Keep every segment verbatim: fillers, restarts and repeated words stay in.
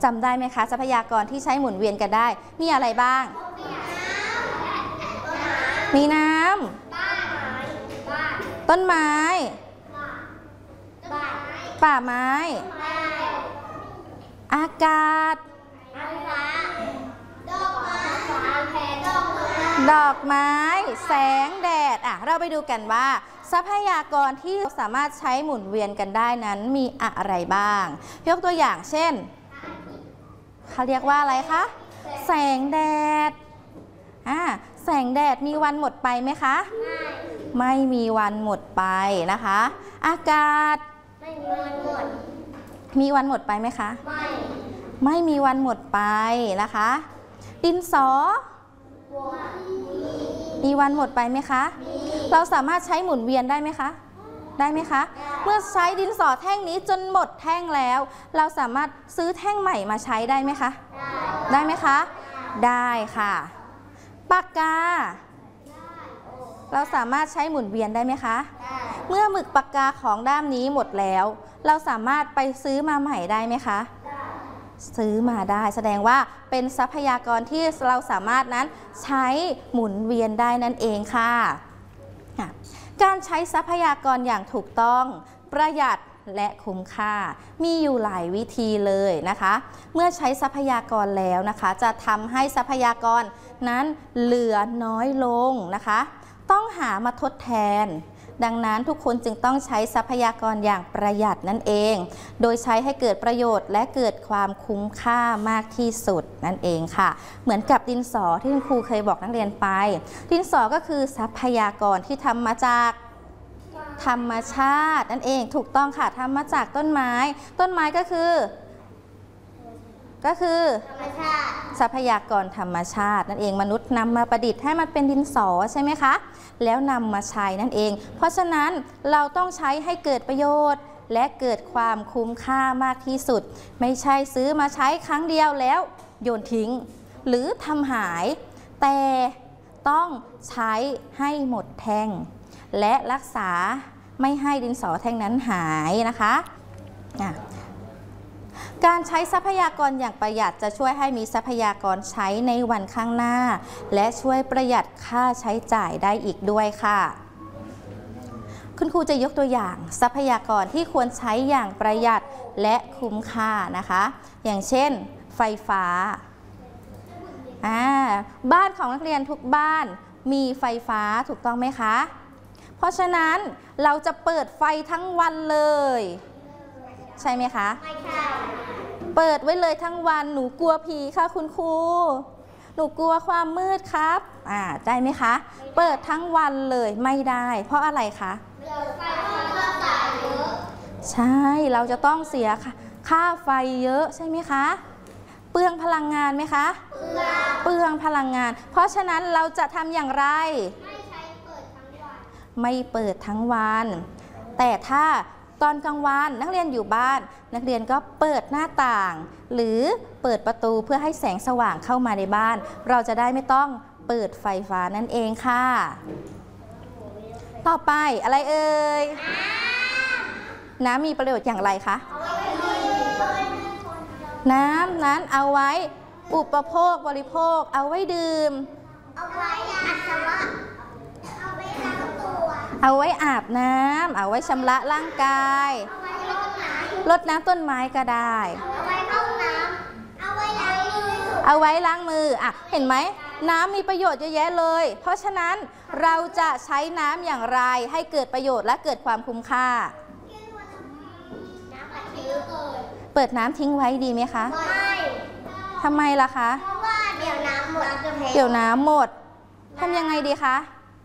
จำได้ไหมคะทรัพยากรที่ใช้หมุนเวียนกันได้มีอะไรบ้างมีน้ำต้นไม้ป่าไม้อากาศดอกไม้แสงแดดอ่ะเราไปดูกันว่าทรัพยากรที่สามารถใช้หมุนเวียนกันได้นั้นมีอะไรบ้างยกตัวอย่างเช่นเขาเรียกว่าอะไรคะแสงแดดอ่าแสงแดดมีวันหมดไปไหมคะไม่มีวันหมดไปนะคะอากาศไม่มีวันหมดมีวันหมดไปไหมคะไม่ไม่มีวันหมดไปนะคะดินสอมีวันหมดไปไหมคะเราสามารถใช้หมุนเวียนได้ไหมคะได้ไหมคะเมื่อใช้ดินสอแท่งนี้จนหมดแท่งแล้วเราสามารถซื้อแท่งใหม่มาใช้ได้ไหมคะได้ไหมคะได้ค่ะปากกาเราสามารถใช้หมุนเวียนได้ไหมคะเมื่อหมึกปากกาของด้ามนี้หมดแล้วเราสามารถไปซื้อมาใหม่ได้ไหมคะซื้อมาได้แสดงว่าเป็นทรัพยากรที่เราสามารถนั้นใช้หมุนเวียนได้นั่นเองค่ะการใช้ทรัพยากรอย่างถูกต้องประหยัดและคุ้มค่ามีอยู่หลายวิธีเลยนะคะเมื่อใช้ทรัพยากรแล้วนะคะจะทำให้ทรัพยากรนั้นเหลือน้อยลงนะคะต้องหามาทดแทนดังนั้นทุกคนจึงต้องใช้ทรัพยากรอย่างประหยัดนั่นเองโดยใช้ให้เกิดประโยชน์และเกิดความคุ้มค่ามากที่สุดนั่นเองค่ะเหมือนกับดินสอที่คุณครูเคยบอกนักเรียนไปดินสอก็คือทรัพยากรที่ทำมาจากธรรมชาตินั่นเองถูกต้องค่ะทำมาจากต้นไม้ต้นไม้ก็คือก็คือทรัพยากรธรรมชาตินั่นเองมนุษย์นำมาประดิษฐ์ให้มันเป็นดินสอใช่ไหมคะแล้วนำมาใช้นั่นเองเพราะฉะนั้นเราต้องใช้ให้เกิดประโยชน์และเกิดความคุ้มค่ามากที่สุดไม่ใช่ซื้อมาใช้ครั้งเดียวแล้วโยนทิ้งหรือทำหายแต่ต้องใช้ให้หมดแท่งและรักษาไม่ให้ดินสอแท่งนั้นหายนะคะการใช้ทรัพยากรอย่างประหยัดจะช่วยให้มีทรัพยากรใช้ในวันข้างหน้าและช่วยประหยัดค่าใช้จ่ายได้อีกด้วยค่ะคุณครูจะยกตัวอย่างทรัพยากรที่ควรใช้อย่างประหยัดและคุ้มค่านะคะอย่างเช่นไฟฟ้าอ่าบ้านของนักเรียนทุกบ้านมีไฟฟ้าถูกต้องไหมคะเพราะฉะนั้นเราจะเปิดไฟทั้งวันเลยใช่ไหมคะไม่ใช่เปิดไว้เลยทั้งวันหนูกลัวผีค่ะคุณครูหนูกลัวความมืดครับอ่าได้ไหมคะเปิดทั้งวันเลยไม่ได้เพราะอะไรคะใช่เราจะต้องเสียค่าไฟเยอะใช่ไหมคะเปลืองพลังงานไหมคะเปลืองพลังงานเพราะฉะนั้นเราจะทำอย่างไรไม่เปิดทั้งวันแต่ถ้าตอนกลางวันนักเรียนอยู่บ้านนักเรียนก็เปิดหน้าต่างหรือเปิดประตูเพื่อให้แสงสว่างเข้ามาในบ้านเราจะได้ไม่ต้องเปิดไฟฟ้านั่นเองค่ะต่อไปอะไรเอ่ยน้ำมีประโยชน์อย่างไรคะน้ำนั้นเอาไว้อุปโภคบริโภคเอาไว้ดื่มเอาไว้ปัสสาวะเอาไว้อาบน้ำเอาไว้ชำระร่างกายรดน้ำต้นไม้ก็ได้เอาไว้เข้าน้ำเอาไว้ล้างมือเอาไว้ล้างมืออ่ะเห็นไหมน้ำมีประโยชน์เยอะแยะเลยเพราะฉะนั้นเราจะใช้น้ำอย่างไรให้เกิดประโยชน์และเกิดความคุ้มค่าเปิดน้ำทิ้งไว้ดีไหมคะไม่ทำไมล่ะคะเพราะว่าเดี๋ยวน้ำหมดเดี๋ยวน้ำหมดทำยังไงดีคะ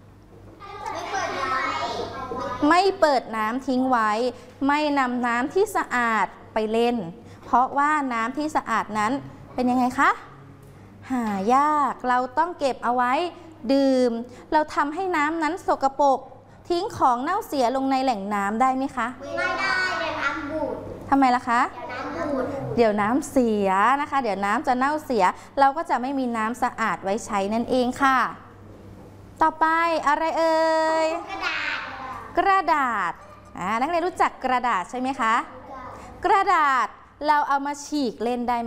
ไม่เปิดน้ำทิ้งไว้ไม่นำน้ำที่สะอาดไปเล่นเพราะว่าน้ำที่สะอาดนั้นเป็นยังไงคะหายากเราต้องเก็บเอาไว้ดื่มเราทำให้น้ำนั้นสกปรกทิ้งของเน่าเสียลงในแหล่งน้ำได้ไหมคะไม่ได้เดี๋ยวน้ำบูดทำไมล่ะคะเดี๋ยวน้ำบูดเดี๋ยวน้ำเสียนะคะเดี๋ยวน้ำจะเน่าเสียเราก็จะไม่มีน้ำสะอาดไว้ใช้นั่นเองค่ะต่อไปอะไรเอ่ยกระดาษกระดาษอ่านักเรียนรู้จักกระดาษใช่ไหมคะกระดาษเราเอามาฉีกเล่นได้ไหม